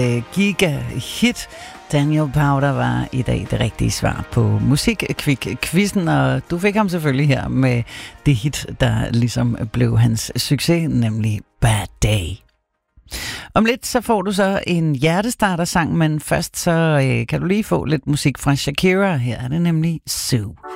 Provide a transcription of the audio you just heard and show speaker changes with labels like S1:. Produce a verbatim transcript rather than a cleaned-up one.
S1: Giga-hit. Daniel Powter var i dag det rigtige svar på Musikkvik-quizzen, og du fik ham selvfølgelig her med det hit, der ligesom blev hans succes, nemlig Bad Day. Om lidt så får du så en hjertestarter-sang, men først så øh, kan du lige få lidt musik fra Shakira. Her er det nemlig Sue.